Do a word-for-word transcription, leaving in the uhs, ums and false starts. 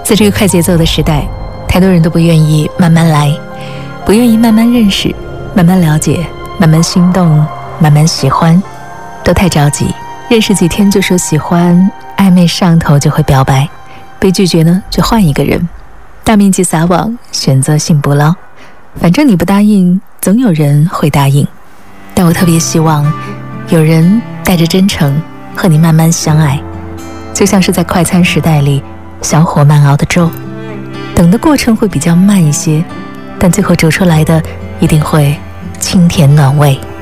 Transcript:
在这个快节奏的时代，太多人都不愿意慢慢来，不愿意慢慢认识，慢慢了解，慢慢心动，慢慢喜欢，都太着急，认识几天就说喜欢，暧昧上头就会表白，被拒绝呢就换一个人，大面积撒网，选择性不捞，反正你不答应，总有人会答应。但我特别希望有人带着真诚和你慢慢相爱，就像是在快餐时代里小火慢熬的粥，等的过程会比较慢一些，但最后煮出来的一定会清甜暖胃。